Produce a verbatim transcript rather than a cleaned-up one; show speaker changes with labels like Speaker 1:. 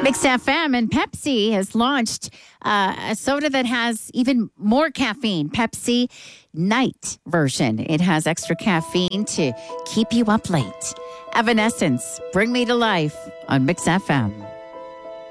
Speaker 1: Mix F M and Pepsi has launched uh, a soda that has even more caffeine, Pepsi Night version. It has extra caffeine to keep you up late. Evanescence, Bring Me to Life on Mix F M.